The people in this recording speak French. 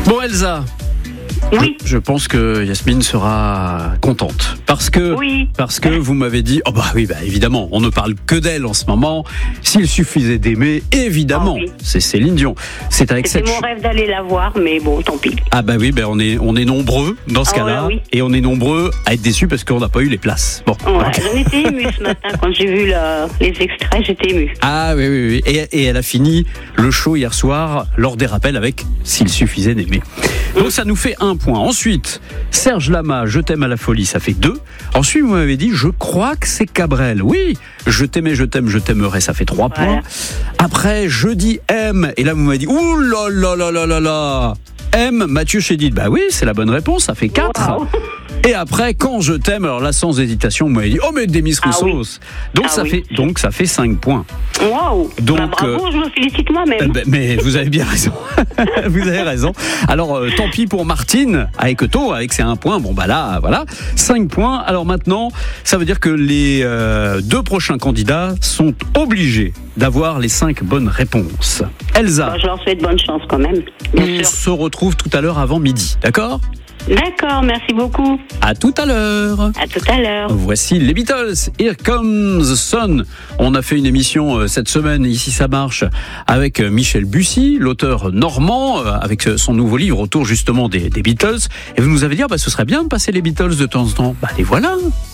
Bon, Elsa. Oui. Je pense que Yasmine sera contente parce que vous m'avez dit évidemment on ne parle que d'elle en ce moment. S'il suffisait d'aimer, évidemment, c'est Céline Dion. C'est avec C'était mon rêve d'aller la voir, mais bon, tant pis. Ah bah oui, on est nombreux dans ce cas-là, et on est nombreux à être déçus parce qu'on n'a pas eu les places. Bon. J'en étais émue ce matin quand j'ai vu les extraits, j'étais émue. Ah oui. Et elle a fini le show hier soir lors des rappels avec S'il suffisait d'aimer. Donc ça nous fait 1 point. Ensuite, Serge Lama, Je t'aime à la folie, ça fait 2. Ensuite, vous m'avez dit, je crois que c'est Cabrel. Oui, Je t'aimais, je t'aime, je t'aimerai, ça fait 3 points. Après, Je dis M, et là vous m'avez dit, ouh là là là là là là, M, Mathieu Chédid. Bah oui, c'est la bonne réponse, ça fait 4. Wow. Et après, Quand je t'aime, alors là, sans hésitation, vous m'avez dit, oh mais Demis Roussos. Donc ça fait 5 points. Waouh. Donc, bravo, je me félicite moi-même. Mais vous avez bien raison. Vous avez raison. Alors, tant pis pour Martine, avec Eto, avec ses 1 point. Bon, bah là, voilà, 5 points. Alors maintenant, ça veut dire que les 2 prochains candidats sont obligés d'avoir les 5 bonnes réponses. Elsa. Je leur souhaite bonne chance quand même. On se retrouve tout à l'heure avant midi, d'accord ? D'accord, merci beaucoup. À tout à l'heure. À tout à l'heure. Voici les Beatles. Here Comes the Sun. On a fait une émission cette semaine, Ici ça marche, avec Michel Bussy, l'auteur normand, avec son nouveau livre autour justement des Beatles. Et vous nous avez dit, ce serait bien de passer les Beatles de temps en temps. Les voilà.